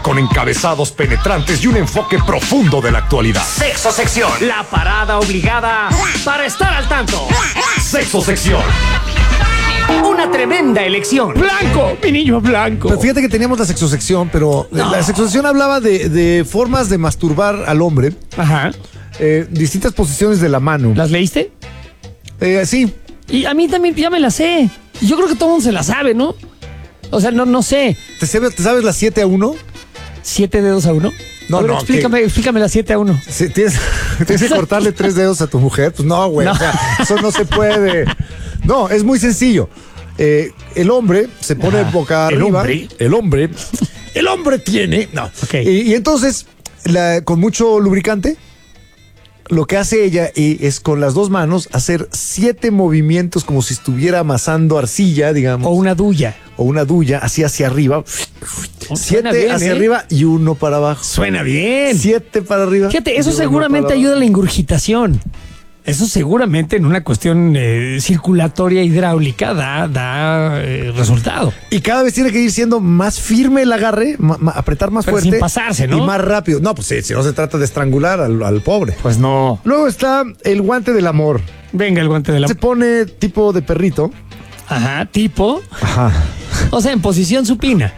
con encabezados penetrantes y un enfoque profundo de la actualidad. Sexo Sección, la parada obligada para estar al tanto. Sexo Sección. Una tremenda elección. Blanco, mi niño blanco. Pero fíjate que teníamos la sexosección, pero la sexosección hablaba de formas de masturbar al hombre. Ajá. Distintas posiciones de la mano. ¿Las leíste? Sí. Y a mí también ya me las sé. Y yo creo que todo el mundo se la sabe, ¿no? O sea, no sé. ¿Te sabes las 7-1? 7 dedos a uno. No, a ver, no, explícame las 7 a 1. Sí, tienes que cortarle 3 dedos a tu mujer. Pues no, güey. No. O sea, eso no se puede. No, es muy sencillo. El hombre se pone boca arriba. El hombre tiene. No. Ok. Y entonces, con mucho lubricante, lo que hace ella es con las dos manos hacer 7 movimientos como si estuviera amasando arcilla, digamos. O una duya. O una duya, así hacia arriba. 7 bien, hacia arriba y 1 para abajo. Suena bien. 7 para arriba. Fíjate, eso y 1 seguramente para ayuda a abajo. la ingurgitación. Eso seguramente en una cuestión circulatoria hidráulica da resultado. Y cada vez tiene que ir siendo más firme el agarre, apretar más Pero fuerte. sin pasarse, ¿no? Y más rápido. No, pues si no se trata de estrangular al pobre. Pues no. Luego está el guante del amor. Venga, el guante de la... Se pone tipo de perrito. Ajá, tipo. Ajá. O sea, en posición supina.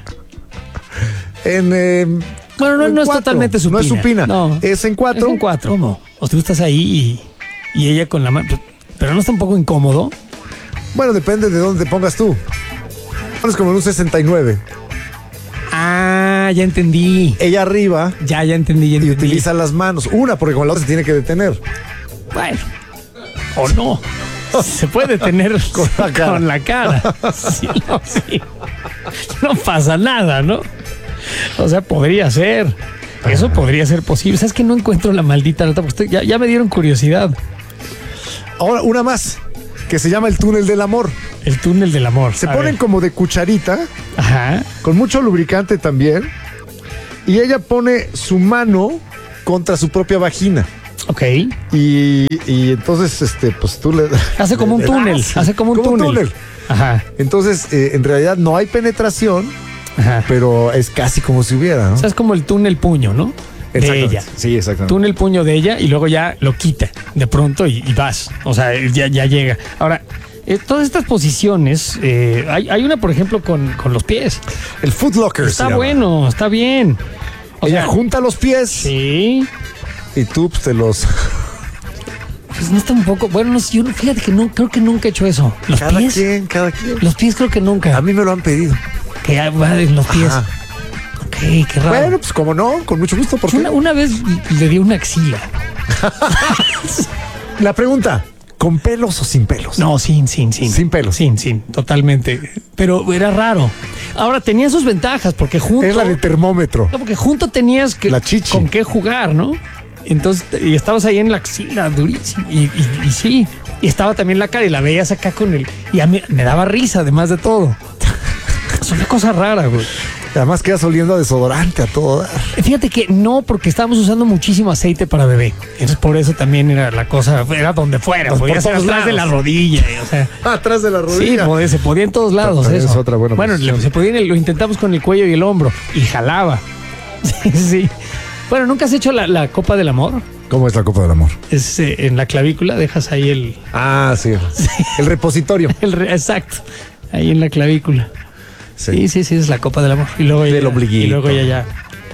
Bueno, no es totalmente supina. No es supina. No. Es en 4. Es en 4. ¿Cómo? O tú estás ahí y ella con la mano. Pero no está un poco incómodo. Bueno, depende de dónde te pongas tú. Pones como en un 69. Ah, ya entendí. Ella arriba Ya entendí. y utiliza las manos. Una, porque con la otra se tiene que detener. Bueno. O no. Se puede tener Con la cara. con la cara. Sí, sí. No pasa nada, ¿no? O sea, podría ser. Eso podría ser posible. ¿Sabes que no encuentro la maldita nota? Porque ya me dieron curiosidad. Ahora, una más, que se llama el túnel del amor. El túnel del amor. Se A ponen ver. como de cucharita, Ajá. con mucho lubricante también. Y ella pone su mano contra su propia vagina. Ok. Y entonces, pues tú le... Hace como un le túnel. das. Hace como un túnel. Ajá. Entonces, en realidad no hay penetración, Ajá. pero es casi como si hubiera, ¿no? O sea, es como el túnel puño, ¿no? De Exactamente. ella. Sí, exactamente. Túnel puño de ella y luego ya lo quita de pronto y vas. O sea, ya llega. Ahora, todas estas posiciones, hay una, por ejemplo, con los pies. El footlocker. Está bueno, está bien. O Ella sea, junta los pies sí. y tú pues, te los... Pues no está un poco. Bueno, yo fíjate que no, creo que nunca he hecho eso. Los Cada pies. quien. Los pies creo que nunca. A mí me lo han pedido. Que va en los pies. Ajá. Ok, qué raro. Bueno, pues como no, con mucho gusto. ¿Por qué? Una vez le di una axila. La pregunta, ¿con pelos o sin pelos? No, sin. Sin pelos. Sin, totalmente. Pero era raro. Ahora tenía sus ventajas porque junto. Es la de termómetro. No, porque junto tenías que La chichi. con qué jugar, ¿no? Entonces, y estabas ahí en la axila, durísimo. Y sí. Y estaba también la cara y la veías acá con el. Y a mí me daba risa, además de todo. Es una cosa rara, güey. Además quedas oliendo a desodorante a todo dar. Fíjate que no, porque estábamos usando muchísimo aceite para bebé. Entonces, por eso también era la cosa, era donde fuera. Pues Podía por ser todos atrás de la lados. rodilla. O sea. Atrás de la Sí, rodilla. se podía en todos lados. También Eso. es otra buena bueno, posición. se podía lo intentamos con el cuello y el hombro y jalaba. Sí. Bueno, ¿nunca has hecho la copa del amor? ¿Cómo es la copa del amor? Es en la clavícula, dejas ahí el Ah, sí. El repositorio. exacto, ahí en la clavícula. Sí. Sí, es la copa del amor. Y luego Del ombliguito. Y luego ya.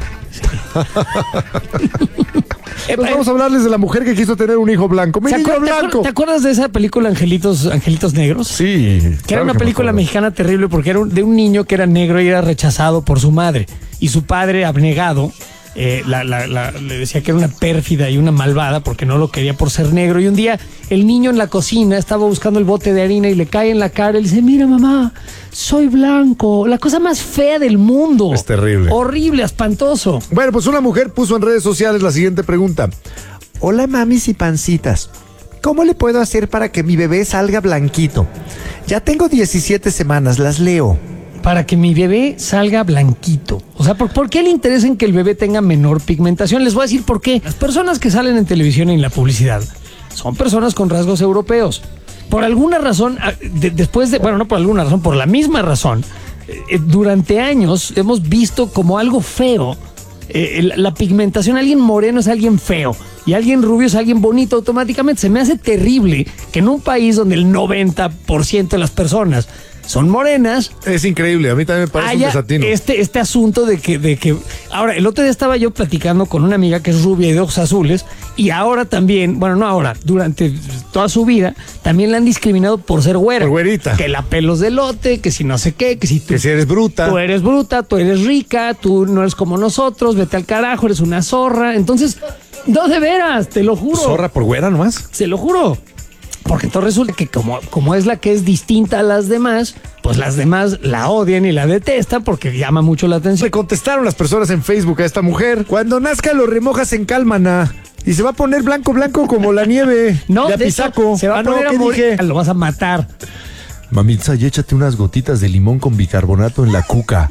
Pues vamos a hablarles de la mujer que quiso tener un hijo blanco. ¡Mi niño blanco! ¿Te acuerdas de esa película Angelitos Negros? Sí. Que era una película mexicana terrible porque era de un niño que era negro y era rechazado por su madre. Y su padre, abnegado, le decía que era una pérfida y una malvada porque no lo quería por ser negro. Y un día el niño en la cocina estaba buscando el bote de harina y le cae en la cara y le dice: mira, mamá, soy blanco. La cosa más fea del mundo. Es terrible. Horrible, espantoso. Bueno, pues una mujer puso en redes sociales la siguiente pregunta. Hola, mamis y pancitas. ¿Cómo le puedo hacer para que mi bebé salga blanquito? Ya tengo 17 semanas, las leo. Para que mi bebé salga blanquito. O sea, ¿por qué le interesa en que el bebé tenga menor pigmentación? Les voy a decir por qué. Las personas que salen en televisión y en la publicidad son personas con rasgos europeos. Por alguna razón, no por alguna razón, por la misma razón, durante años hemos visto como algo feo la pigmentación. Alguien moreno es alguien feo y alguien rubio es alguien bonito automáticamente. Se me hace terrible que en un país donde el 90% de las personas son morenas. Es increíble, a mí también me parece un desatino. Este asunto de que. Ahora, el otro día estaba yo platicando con una amiga que es rubia y de ojos azules, y ahora también, bueno, no ahora, durante toda su vida, también la han discriminado por ser güera. Por güerita. Que la pelos de elote, que si no sé qué, que si tú. Que si eres bruta. Tú eres bruta, tú eres rica, tú no eres como nosotros, vete al carajo, eres una zorra. Entonces, no, de veras, te lo juro. ¿Zorra por güera nomás? Se lo juro. Porque entonces resulta que como es la que es distinta a las demás, pues las demás la odian y la detestan porque llama mucho la atención. Le contestaron las personas en Facebook a esta mujer: cuando nazca lo remojas en cálmana y se va a poner blanco como la nieve. No, de de Apizaco. hecho, se va a poner a morir. Lo vas a matar. Mamitza, y échate unas gotitas de limón con bicarbonato en la cuca.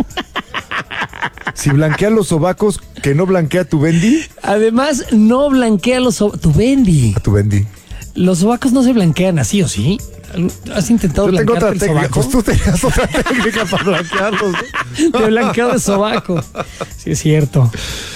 Si blanquea los sobacos, que no blanquea tu bendi. Además, no blanquea tu bendi. A tu bendi. Los sobacos no se blanquean así, ¿o sí? ¿Has intentado Yo tengo blanquear otra el técnica. sobaco? Pues tú tenías otra técnica para blanquearlos, ¿no? De blanqueo de sobaco. Sí, es cierto.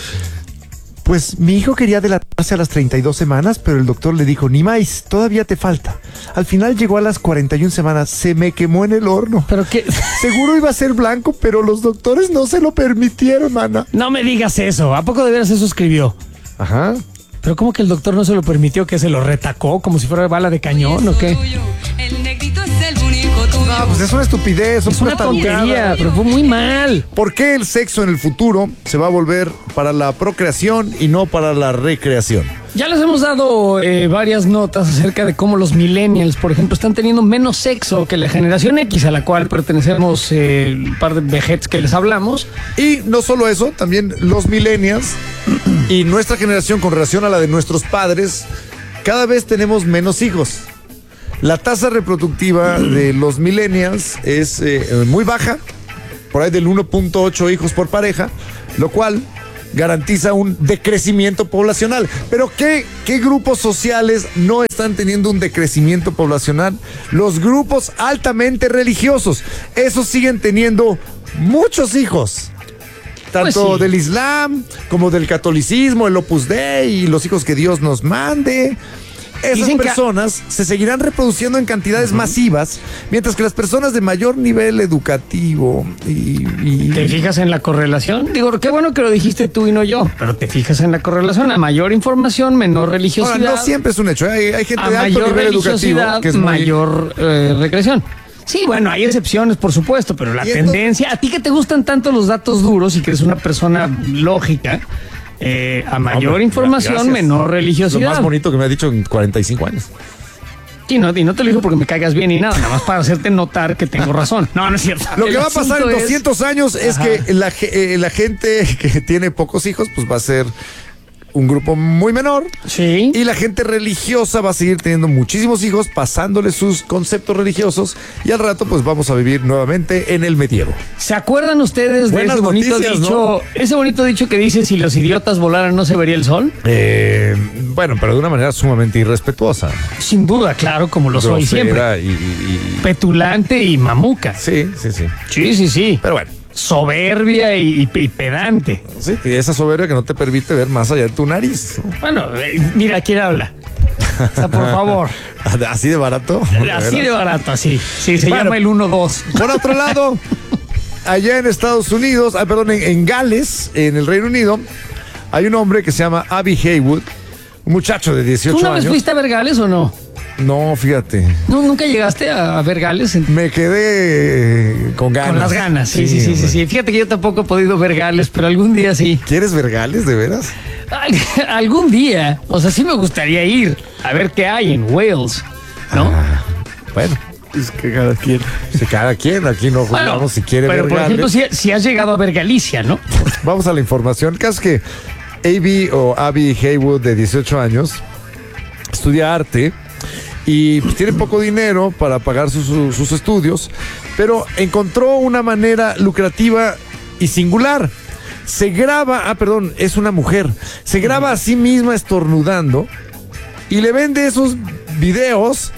Pues mi hijo quería delatarse a las 32 semanas, pero el doctor le dijo: ni más, todavía te falta. Al final llegó a las 41 semanas, se me quemó en el horno. ¿Pero qué? Seguro iba a ser blanco, pero los doctores no se lo permitieron, mana. No me digas eso. ¿A poco de veras eso escribió? Ajá. ¿Pero cómo que el doctor no se lo permitió? ¿Que se lo retacó como si fuera bala de cañón o qué? El negrito es el único tuyo. No, pues es una estupidez, Es una tontería, tarugada. pero fue muy mal. ¿Por qué el sexo en el futuro se va a volver para la procreación y no para la recreación? Ya les hemos dado varias notas acerca de cómo los millennials, por ejemplo, están teniendo menos sexo que la generación X, a la cual pertenecemos un par de vejetes que les hablamos. Y no solo eso, también los millennials y nuestra generación con relación a la de nuestros padres, cada vez tenemos menos hijos. La tasa reproductiva de los millennials es muy baja, por ahí del 1.8 hijos por pareja, lo cual garantiza un decrecimiento poblacional. Pero ¿qué grupos sociales no están teniendo un decrecimiento poblacional? Los grupos altamente religiosos. Esos siguen teniendo muchos hijos. Tanto Pues sí. del Islam como del catolicismo, el Opus Dei y los hijos que Dios nos mande. Esas Dicen que personas se seguirán reproduciendo en cantidades masivas, mientras que las personas de mayor nivel educativo ¿Te fijas en la correlación? Digo, qué bueno que lo dijiste tú y no yo, pero te fijas en la correlación. A mayor información, menor religiosidad. Ahora, no siempre es un hecho. Hay gente A de alto mayor nivel educativo religiosidad, que es muy... mayor recreación. Sí, bueno, hay excepciones, por supuesto, pero la Y tendencia, a ti que te gustan tanto los datos duros y que eres una persona lógica, a mayor Hombre, información, gracias. menor Lo religiosidad. más bonito que me ha dicho en 45 años. Y no te lo digo porque me caigas bien y nada más para hacerte notar que tengo razón. No, no es cierto. Lo El que va a pasar en asunto es- 200 años es Ajá. que la gente que tiene pocos hijos, pues va a ser un grupo muy menor. Sí. Y la gente religiosa va a seguir teniendo muchísimos hijos, pasándole sus conceptos religiosos. Y al rato, pues vamos a vivir nuevamente en el medievo. ¿Se acuerdan ustedes de Buenas ese bonito noticias, dicho? Ese bonito dicho que dice: si los idiotas volaran no se vería el sol. Bueno, pero de una manera sumamente irrespetuosa. Sin duda, claro, como lo soy siempre. Grosera y- Petulante y mamuca. Sí, sí, sí. Sí, sí, sí. Pero bueno, Soberbia y pedante. sí, y esa soberbia que no te permite ver más allá de tu nariz. Bueno, mira quién habla. O sea, por favor. Así de barato. Así de barato, así. Sí, se Bueno. llama el 1-2. Por otro lado, allá en Estados Unidos, en Gales, en el Reino Unido, hay un hombre que se llama Abby Haywood, un muchacho de 18 ¿Tú una vez años. fuiste a ver Gales o no? No, fíjate. ¿No, ¿Nunca llegaste a ver Gales? Me quedé con ganas. Con las ganas, sí. hombre. Fíjate que yo tampoco he podido ver Gales, pero algún día sí. ¿Quieres ver Gales, de veras? Algún día, o sea, sí me gustaría ir a ver qué hay en Wales, ¿no? Bueno, es que cada quien. Cada quien, aquí no juzgamos Bueno, si quiere pero ver por ejemplo, Gales. si has llegado a ver Galicia, ¿no? Vamos a la información. El caso es que Abby Haywood, de 18 años, estudia arte y pues, tiene poco dinero para pagar sus estudios, pero encontró una manera lucrativa y singular. Se graba, es una mujer, se graba a sí misma estornudando y le vende esos videos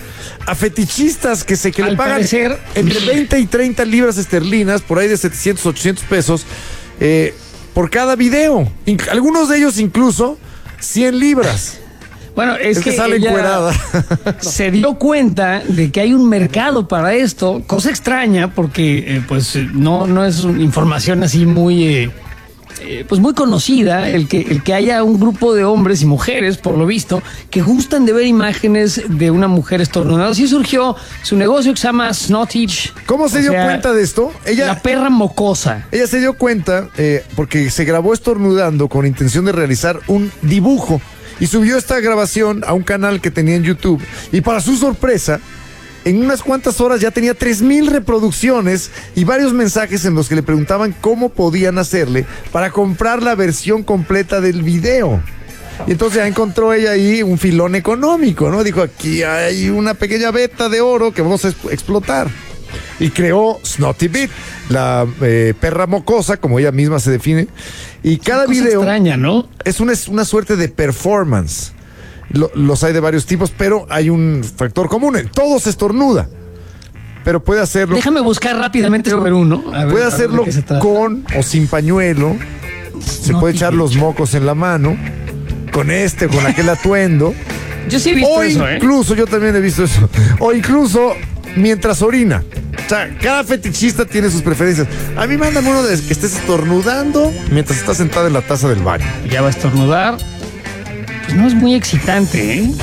a fetichistas que le Al pagan parecer- entre 20 y 30 libras esterlinas, por ahí de 700, 800 pesos, por cada video. Algunos de ellos incluso 100 libras. Bueno, es que que sale ella encuerada. se dio cuenta de que hay un mercado para esto, cosa extraña porque pues no es una información así muy pues muy conocida el que haya un grupo de hombres y mujeres, por lo visto, que gustan de ver imágenes de una mujer estornudando. Así surgió su negocio que se llama Snottage. ¿Cómo se dio cuenta de esto? La perra mocosa. Ella se dio cuenta porque se grabó estornudando con intención de realizar un dibujo y subió esta grabación a un canal que tenía en YouTube y para su sorpresa, en unas cuantas horas ya tenía 3,000 reproducciones y varios mensajes en los que le preguntaban cómo podían hacerle para comprar la versión completa del video. Y entonces ya encontró ella ahí un filón económico, ¿no? Dijo, aquí hay una pequeña veta de oro que vamos a explotar. Y creó Snotty Bit, la perra mocosa, como ella misma se define. Y cada Cosa video extraña, ¿no? es una suerte de performance. Los hay de varios tipos, pero hay un factor común. Todos estornuda, pero puede hacerlo. Déjame buscar rápidamente sobre uno. Puede hacerlo con o sin pañuelo. Se puede echar los mocos en la mano, con o con aquel atuendo. Yo sí he visto O eso, incluso, yo también he visto eso. O incluso mientras orina. O sea, cada fetichista tiene sus preferencias. A mí mándame uno de que estés estornudando mientras estás sentada en la taza del baño. Ya va a estornudar. Pues no es muy excitante, ¿eh?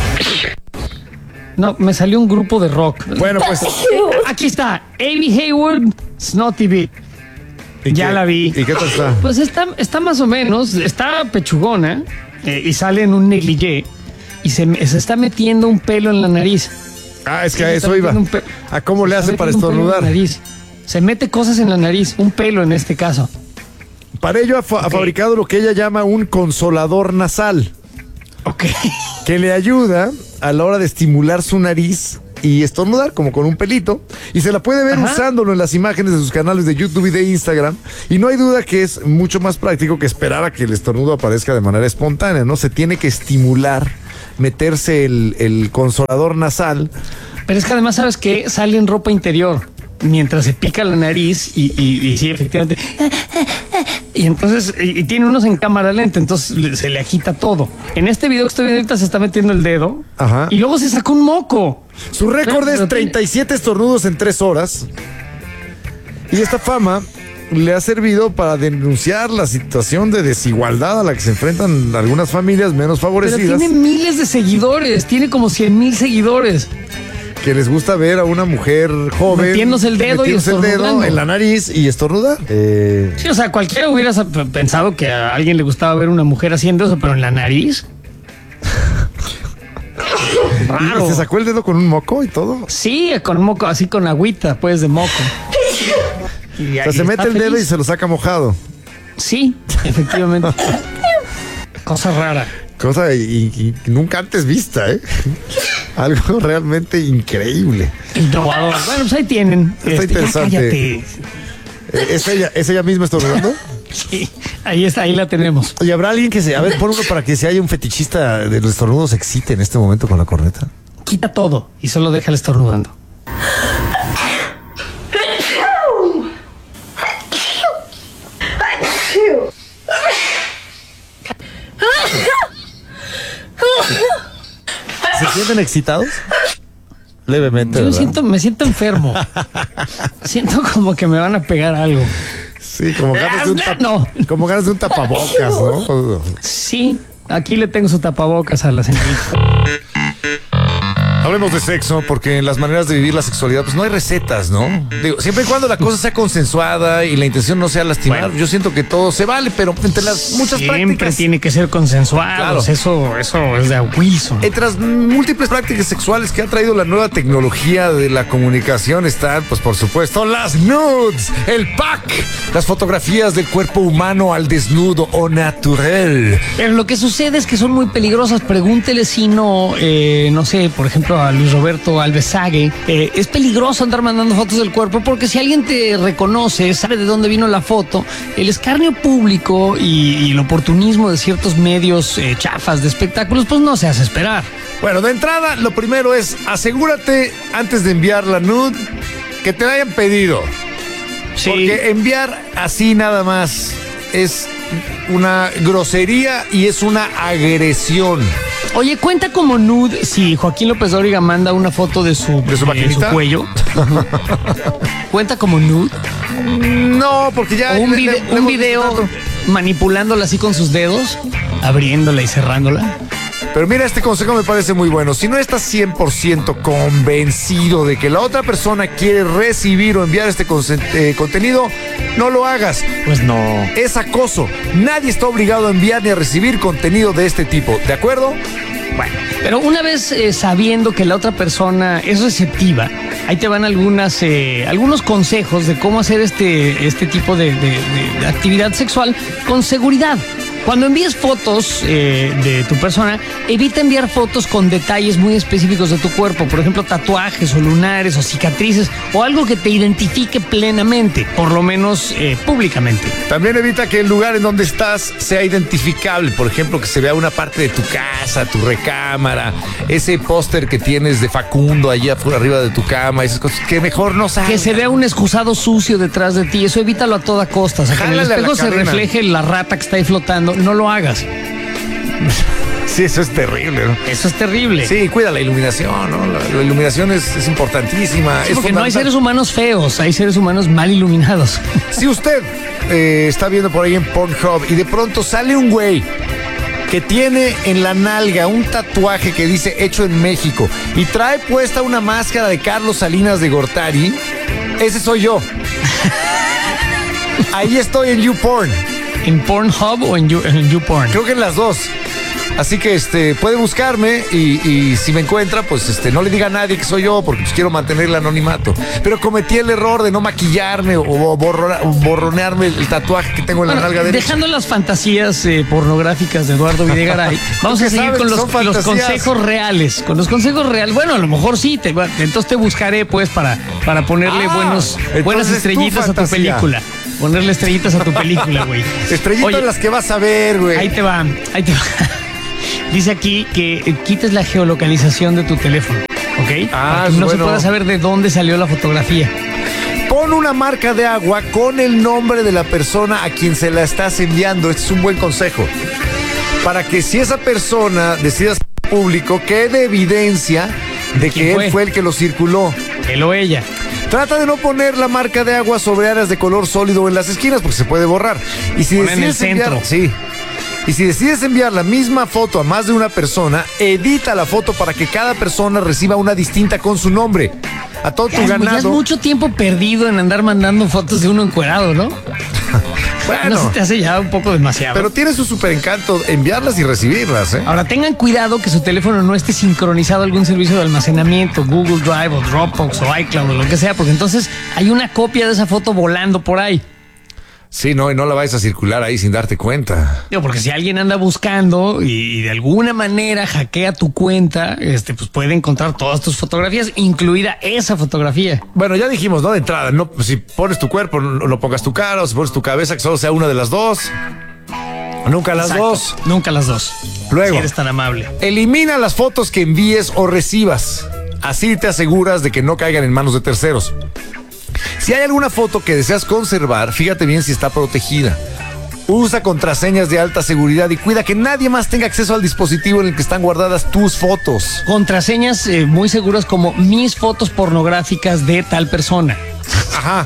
No, me salió un grupo de rock. Bueno, pues. Aquí está, Amy Hayward, Snotty Bit. Ya la vi. ¿Y qué tal está? Pues está más o menos, está pechugona y sale en un negligé y se está metiendo un pelo en la nariz. Ah, es que a eso iba. ¿A cómo le hace para estornudar? Se mete cosas en la nariz, un pelo en este caso. Para ello ha fabricado lo que ella llama un consolador nasal. Ok. Que le ayuda a la hora de estimular su nariz y estornudar, como con un pelito. Y se la puede ver usándolo en las imágenes de sus canales de YouTube y de Instagram. Y no hay duda que es mucho más práctico que esperar a que el estornudo aparezca de manera espontánea, ¿no? Se tiene que estimular, meterse el consolador nasal. Pero es que además, ¿sabes qué? Sale en ropa interior mientras se pica la nariz y sí, efectivamente. Y entonces, y tiene unos en cámara lenta, entonces se le agita todo. En este video que estoy viendo ahorita se está metiendo el dedo. Ajá. Y luego se sacó un moco. Su récord es 37 estornudos en 3 horas. Y esta fama le ha servido para denunciar la situación de desigualdad a la que se enfrentan algunas familias menos Pero favorecidas. tiene miles de seguidores, tiene como 100,000 seguidores. Que les gusta ver a una mujer joven Metiéndose el dedo y metiéndose el dedo estornudando. en la nariz y estornudar. Sí, o sea, cualquiera hubiera pensado que a alguien le gustaba ver una mujer haciendo eso, pero en la nariz. Raro. ¿Se sacó el dedo con un moco y todo? Sí, con moco, así con agüita, pues, de moco. Y, O sea, se mete el dedo y se lo saca mojado. Sí, efectivamente. Cosa rara. Cosa y nunca antes vista, ¿eh? Algo realmente increíble. Innovador. Bueno, pues ahí tienen. Está interesante. Ya cállate. ¿Es ella misma estornudando? Sí, ahí está, ahí la tenemos. Oye, ¿habrá alguien que se... A ver, pon uno para que si haya un fetichista de los estornudos se excite en este momento con la corneta? Quita todo y solo déjala estornudando. ¿Se sienten excitados? Levemente, Yo ¿verdad? me siento enfermo. Siento como que me van a pegar algo. Sí, como ganas de un No. como ganas de un tapabocas, ¿no? Sí, aquí le tengo su tapabocas a la señorita. Hablemos de sexo, porque en las maneras de vivir la sexualidad, pues no hay recetas, ¿no? Digo, siempre y cuando la cosa sea consensuada y la intención no sea lastimar, Bueno. yo siento que todo se vale, pero entre las muchas Siempre prácticas... tiene que ser consensuado. Claro. Eso es de aguizo. Entre las múltiples prácticas sexuales que ha traído la nueva tecnología de la comunicación están, pues por supuesto, las nudes, el pack, las fotografías del cuerpo humano al desnudo o natural. Pero lo que sucede es que son muy peligrosas. Pregúntele si no sé, por ejemplo, ejemplo, a Luis Roberto Alvesague, es peligroso andar mandando fotos del cuerpo porque si alguien te reconoce, sabe de dónde vino la foto, el escarnio público y el oportunismo de ciertos medios chafas de espectáculos, pues no se hace esperar. Bueno, de entrada, lo primero es asegúrate antes de enviar la nude que te la hayan pedido. Sí. Porque enviar así nada más es una grosería y es una agresión. Oye, ¿cuenta como nude si Joaquín López Dóriga manda una foto de su maquinita? cuello? ¿Cuenta como nude? No, porque ya... ¿O un video manipulándola así con sus dedos, abriéndola y cerrándola? Pero mira, este consejo me parece muy bueno. Si no estás 100% convencido de que la otra persona quiere recibir o enviar este contenido, no lo hagas. Pues no. Es acoso. Nadie está obligado a enviar ni a recibir contenido de este tipo. ¿De acuerdo? Bueno, pero una vez sabiendo que la otra persona es receptiva, ahí te van algunos consejos de cómo hacer este tipo de actividad sexual con seguridad. Cuando envíes fotos de tu persona, evita enviar fotos con detalles muy específicos de tu cuerpo, por ejemplo, tatuajes o lunares o cicatrices o algo que te identifique plenamente, por lo menos públicamente. También evita que el lugar en donde estás sea identificable, por ejemplo, que se vea una parte de tu casa, tu recámara, ese póster que tienes de Facundo allá por arriba de tu cama, esas cosas que mejor no salgan. Que se vea un excusado sucio detrás de ti, eso evítalo a toda costa, o sea, que en el Jálale a la espejo se cadena. refleje la rata que está ahí flotando. No lo hagas. Sí, eso es terrible, ¿no? Eso es terrible. Sí, cuida la iluminación, ¿no? La iluminación es importantísima. Sí, es porque no hay fundamental. seres humanos feos, hay seres humanos mal iluminados. Si usted está viendo por ahí en Pornhub y de pronto sale un güey que tiene en la nalga un tatuaje que dice hecho en México y trae puesta una máscara de Carlos Salinas de Gortari, ese soy yo. Ahí estoy en YouPorn. ¿En Pornhub o en YouPorn? Creo que en las dos. Así que puede buscarme y si me encuentra, pues no le diga a nadie que soy yo porque pues, quiero mantener el anonimato. Pero cometí el error de no maquillarme o borronearme el tatuaje que tengo en la nalga derecha. Dejando las fantasías pornográficas de Eduardo Videgaray, vamos ¿Tú a qué seguir sabes con que los son fantasías? consejos reales. Con los consejos reales. Bueno, a lo mejor sí. Entonces te buscaré, pues, para ponerle buenas entonces estrellitas tu a tu fantasía. película. Ponerle estrellitas a tu película, güey. Estrellitas Oye, las que vas a ver, güey. Ahí te va. Dice aquí que quites la geolocalización de tu teléfono, ¿ok? Para que no se pueda saber de dónde salió la fotografía. Pon una marca de agua con el nombre de la persona a quien se la estás enviando. Este es un buen consejo. Para que si esa persona decida hacer público, quede evidencia de que él fue el que lo circuló. Él o ella. Trata de no poner la marca de agua sobre áreas de color sólido en las esquinas porque se puede borrar. Y si Pon en el centro. Y si decides enviar la misma foto a más de una persona, edita la foto para que cada persona reciba una distinta con su nombre. A todo tu Ya es ganado. mucho tiempo perdido en andar mandando fotos de uno encuerado, ¿no? Bueno, ¿No se te hace ya un poco demasiado? pero tiene su súper encanto enviarlas y recibirlas, ¿eh? Ahora tengan cuidado que su teléfono no esté sincronizado a algún servicio de almacenamiento, Google Drive o Dropbox o iCloud o lo que sea, porque entonces hay una copia de esa foto volando por ahí. Sí, no, y no la vayas a circular ahí sin darte cuenta. Digo, porque si alguien anda buscando y de alguna manera hackea tu cuenta, pues puede encontrar todas tus fotografías, incluida esa fotografía. Bueno, ya dijimos, ¿no? De entrada, no, si pones tu cuerpo, no pongas tu cara, o si pones tu cabeza, que solo sea una de las dos. Nunca las Exacto. dos. Nunca las dos. Luego, Si eres tan amable. elimina las fotos que envíes o recibas. Así te aseguras de que no caigan en manos de terceros. Si hay alguna foto que deseas conservar, fíjate bien si está protegida. Usa contraseñas de alta seguridad y cuida que nadie más tenga acceso al dispositivo en el que están guardadas tus fotos. Contraseñas muy seguras como mis fotos pornográficas de tal persona. Ajá.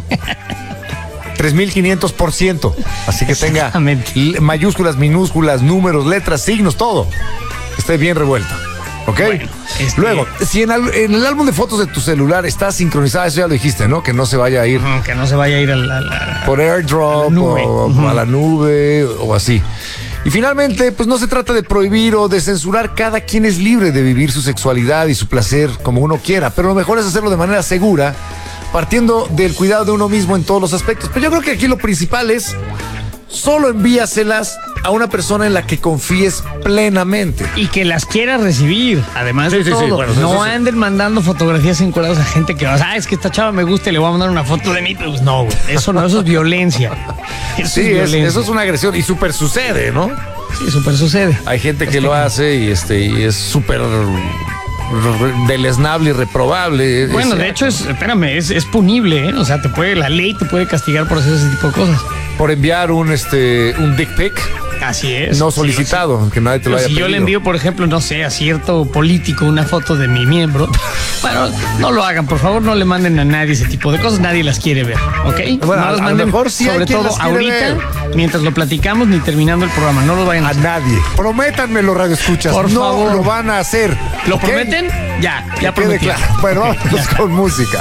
3500%. Así que tenga Exactamente. mayúsculas, minúsculas, números, letras, signos, todo. Esté bien revuelto. ¿Ok? Bueno, Luego, si en el álbum de fotos de tu celular está sincronizada, eso ya lo dijiste, ¿no? Que no se vaya a ir Que no se vaya a ir por AirDrop a la nube. o a la nube o así. Y finalmente, pues no se trata de prohibir o de censurar. Cada quien es libre de vivir su sexualidad y su placer como uno quiera, pero lo mejor es hacerlo de manera segura, partiendo del cuidado de uno mismo en todos los aspectos. Pero yo creo que aquí lo principal es solo envíaselas a una persona en la que confíes plenamente. Y que las quieras recibir, además de Sí, sí, todo. sí, bueno, no eso sí. anden mandando fotografías encuadradas a gente que vas, es que esta chava me gusta y le voy a mandar una foto de mí. Pues no, güey, eso no, eso es violencia. Eso Sí, es violencia. eso es una agresión y súper sucede, ¿no? Sí, súper sucede. Hay gente que lo hace y es súper deleznable y reprobable. Bueno, de hecho, es punible, ¿eh? O sea, la ley te puede castigar por hacer ese tipo de cosas. por enviar un dick pic Así es. no Sí, solicitado, que nadie te lo Pero haya si yo pedido. le envío, por ejemplo, no sé, a cierto político una foto de mi miembro, bueno, no lo hagan, por favor, no le manden a nadie ese tipo de cosas, nadie las quiere ver, ¿ok? Bueno, no las a lo manden, mejor sí hay sobre quien todo las quiere ahorita, ver. mientras lo platicamos, ni terminando el programa, no lo vayan a A hacer. nadie. Prométanmelo, radio escuchas. Por no favor. lo van a hacer. ¿Lo ¿ok? prometen? Ya Que quede prometí. claro. Bueno, vámonos con música.